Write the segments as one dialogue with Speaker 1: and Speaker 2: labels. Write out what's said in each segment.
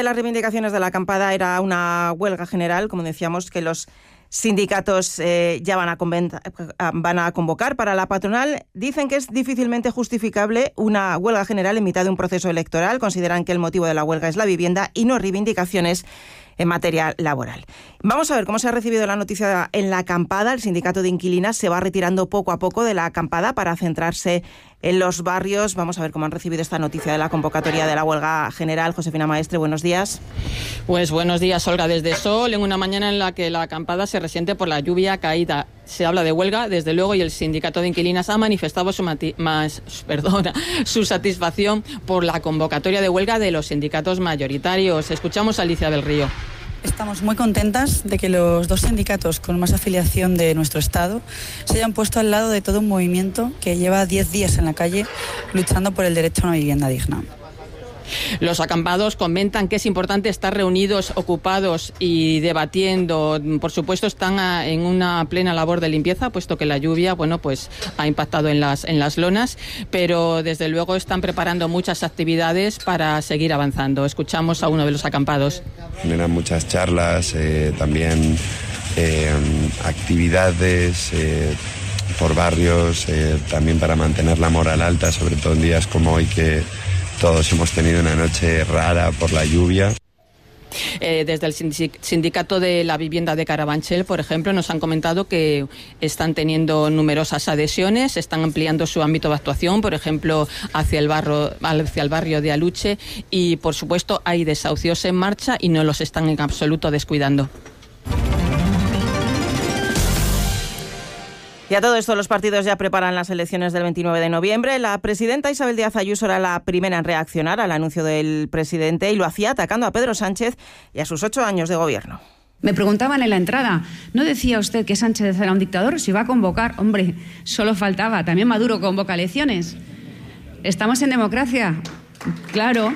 Speaker 1: Las reivindicaciones de la acampada era una huelga general, como decíamos, que los sindicatos ya van a convocar para la patronal. Dicen que es difícilmente justificable una huelga general en mitad de un proceso electoral. Consideran que el motivo de la huelga es la vivienda y no reivindicaciones en materia laboral. Vamos a ver cómo se ha recibido la noticia en la acampada. El sindicato de inquilinas se va retirando poco a poco de la acampada para centrarse en los barrios. Vamos a ver cómo han recibido esta noticia de la convocatoria de la huelga general. Josefina Maestre, buenos días.
Speaker 2: Pues buenos días, Olga. Desde Sol, en una mañana en la que la acampada se resiente por la lluvia caída. Se habla de huelga, desde luego, y el sindicato de inquilinas ha manifestado su satisfacción por la convocatoria de huelga de los sindicatos mayoritarios. Escuchamos a Alicia del Río.
Speaker 3: Estamos muy contentas de que los dos sindicatos con más afiliación de nuestro Estado se hayan puesto al lado de todo un movimiento que lleva 10 días en la calle luchando por el derecho a una vivienda digna.
Speaker 2: Los acampados comentan que es importante estar reunidos, ocupados y debatiendo. Por supuesto, están en una plena labor de limpieza, puesto que la lluvia, ha impactado en las lonas, pero desde luego están preparando muchas actividades para seguir avanzando. Escuchamos a uno de los acampados.
Speaker 4: Generan muchas charlas, también actividades por barrios, también para mantener la moral alta, sobre todo en días como hoy que todos hemos tenido una noche rara por la lluvia.
Speaker 2: Desde el sindicato de la vivienda de Carabanchel, por ejemplo, nos han comentado que están teniendo numerosas adhesiones, están ampliando su ámbito de actuación, por ejemplo, hacia el barrio de Aluche, y por supuesto hay desahucios en marcha y no los están en absoluto descuidando.
Speaker 1: Y a todo esto, los partidos ya preparan las elecciones del 29 de noviembre. La presidenta Isabel Díaz Ayuso era la primera en reaccionar al anuncio del presidente y lo hacía atacando a Pedro Sánchez y a sus 8 años de gobierno.
Speaker 5: Me preguntaban en la entrada, ¿no decía usted que Sánchez era un dictador? Si va a convocar, hombre, solo faltaba. También Maduro convoca elecciones. ¿Estamos en democracia? Claro.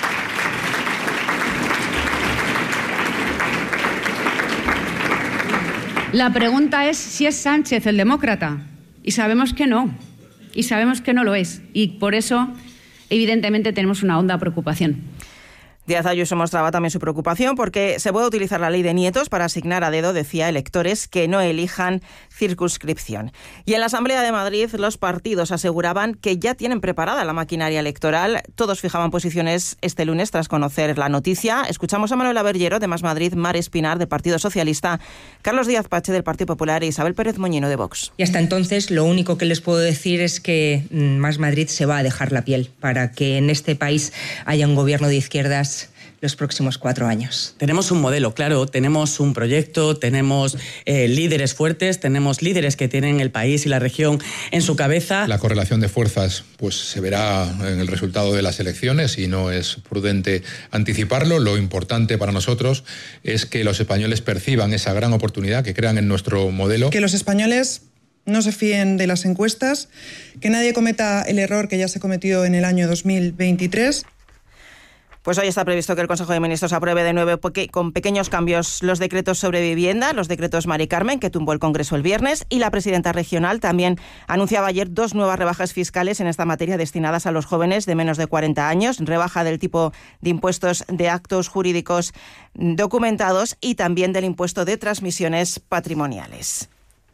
Speaker 5: La pregunta es si es Sánchez el demócrata. Y sabemos que no. Y sabemos que no lo es. Y por eso, evidentemente, tenemos una honda preocupación.
Speaker 1: Díaz Ayuso mostraba también su preocupación porque se puede utilizar la ley de nietos para asignar a dedo, decía, electores que no elijan circunscripción. Y en la Asamblea de Madrid los partidos aseguraban que ya tienen preparada la maquinaria electoral. Todos fijaban posiciones este lunes tras conocer la noticia. Escuchamos a Manuel Aberllero de Más Madrid, Mar Espinar del Partido Socialista, Carlos Díaz Pache del Partido Popular e Isabel Pérez Moñino de Vox.
Speaker 6: Y hasta entonces lo único que les puedo decir es que Más Madrid se va a dejar la piel para que en este país haya un gobierno de izquierdas los próximos 4 años.
Speaker 7: Tenemos un modelo, claro, tenemos un proyecto, tenemos líderes fuertes, tenemos líderes que tienen el país y la región en su cabeza.
Speaker 8: La correlación de fuerzas se verá en el resultado de las elecciones y no es prudente anticiparlo. Lo importante para nosotros es que los españoles perciban esa gran oportunidad, que crean en nuestro modelo.
Speaker 9: Que los españoles no se fíen de las encuestas, que nadie cometa el error que ya se cometió en el año 2023.
Speaker 1: Pues hoy está previsto que el Consejo de Ministros apruebe de nuevo con pequeños cambios los decretos sobre vivienda, los decretos Mari Carmen, que tumbó el Congreso el viernes, y la presidenta regional también anunciaba ayer 2 nuevas rebajas fiscales en esta materia destinadas a los jóvenes de menos de 40 años, rebaja del tipo de impuestos de actos jurídicos documentados y también del impuesto de transmisiones patrimoniales.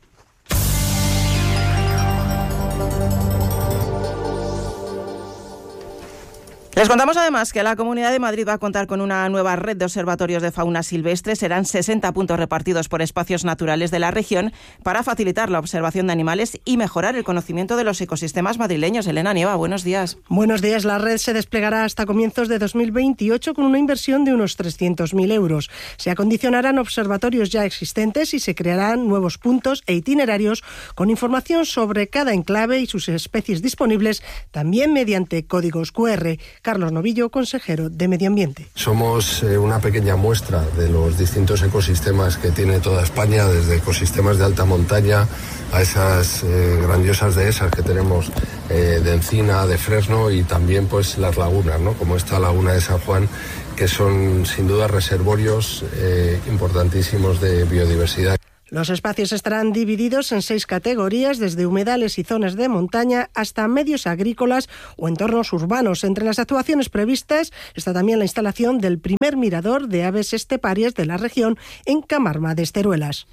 Speaker 1: Les contamos además que la Comunidad de Madrid va a contar con una nueva red de observatorios de fauna silvestre. Serán 60 puntos repartidos por espacios naturales de la región para facilitar la observación de animales y mejorar el conocimiento de los ecosistemas madrileños. Elena Nieva, buenos días.
Speaker 10: Buenos días. La red se desplegará hasta comienzos de 2028 con una inversión de unos 300.000 euros. Se acondicionarán observatorios ya existentes y se crearán nuevos puntos e itinerarios con información sobre cada enclave y sus especies disponibles, también mediante códigos QR. Carlos Novillo, consejero de Medio Ambiente.
Speaker 11: Somos una pequeña muestra de los distintos ecosistemas que tiene toda España, desde ecosistemas de alta montaña a esas grandiosas dehesas que tenemos de Encina, de Fresno, y también pues las lagunas, ¿no? Como esta laguna de San Juan, que son sin duda reservorios importantísimos de biodiversidad.
Speaker 10: Los espacios estarán divididos en 6 categorías, desde humedales y zonas de montaña hasta medios agrícolas o entornos urbanos. Entre las actuaciones previstas está también la instalación del primer mirador de aves esteparias de la región en Camarma de Esteruelas.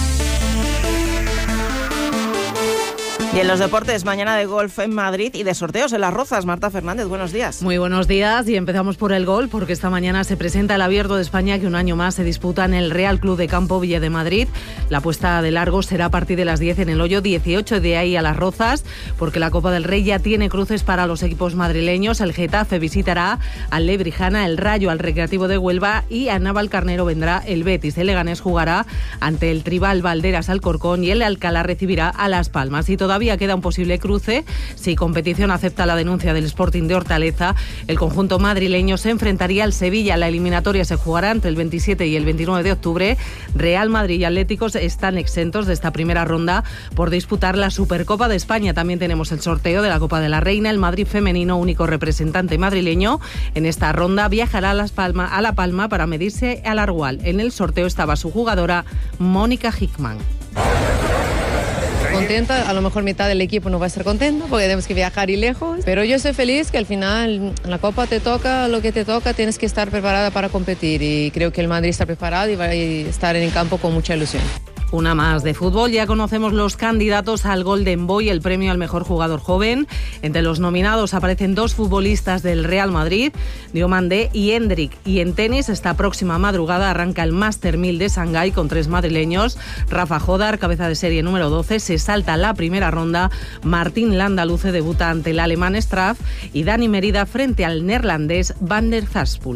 Speaker 1: Y en los deportes, mañana de golf en Madrid y de sorteos en Las Rozas. Marta Fernández, buenos días.
Speaker 12: Muy buenos días y empezamos por el golf porque esta mañana se presenta el Abierto de España que un año más se disputa en el Real Club de Campo Villa de Madrid. La puesta de largo será a partir de las 10 en el hoyo 18, de ahí a Las Rozas, porque la Copa del Rey ya tiene cruces para los equipos madrileños. El Getafe visitará al Lebrijana, el Rayo al Recreativo de Huelva y a Navalcarnero vendrá el Betis. El Leganés jugará ante el Tribal Valderas Alcorcón y el Alcalá recibirá a Las Palmas. Y todavía queda un posible cruce. Si Competición acepta la denuncia del Sporting de Hortaleza, el conjunto madrileño se enfrentaría al Sevilla. La eliminatoria se jugará entre el 27 y el 29 de octubre. Real Madrid y Atléticos están exentos de esta primera ronda por disputar la Supercopa de España. También tenemos el sorteo de la Copa de la Reina. El Madrid femenino, único representante madrileño en esta ronda, viajará a La Palma para medirse al Argual. En el sorteo estaba su jugadora Mónica Hickman.
Speaker 13: Contenta, a lo mejor mitad del equipo no va a estar contento porque tenemos que viajar y lejos, pero yo estoy feliz que al final en la Copa te toca lo que te toca, tienes que estar preparada para competir y creo que el Madrid está preparado y va a estar en el campo con mucha ilusión.
Speaker 12: Una más de fútbol, ya conocemos los candidatos al Golden Boy, el premio al mejor jugador joven. Entre los nominados aparecen 2 futbolistas del Real Madrid, Diomandé y Hendrik. Y en tenis, esta próxima madrugada arranca el Master 1000 de Shanghái con 3 madrileños. Rafa Jodar, cabeza de serie número 12, se salta la primera ronda. Martín Landaluce debuta ante el alemán Straff y Dani Merida frente al neerlandés Van der Haspel.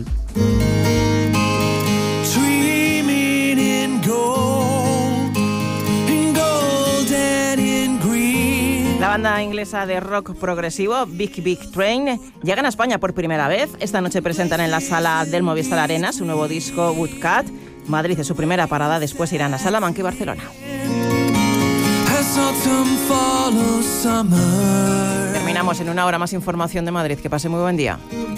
Speaker 1: La banda inglesa de rock progresivo Big Big Train llegan a España por primera vez. Esta noche presentan en la sala del Movistar Arena su nuevo disco Woodcut. Madrid es su primera parada, después irán a Salamanca y Barcelona. Terminamos en una hora más información de Madrid. Que pase muy buen día.